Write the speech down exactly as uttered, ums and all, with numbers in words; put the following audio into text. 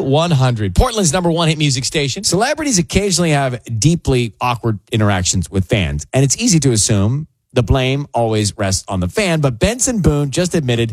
one hundred, Portland's number one hit music station. Celebrities occasionally have deeply awkward interactions with fans, and it's easy to assume the blame always rests on the fan, but Benson Boone just admitted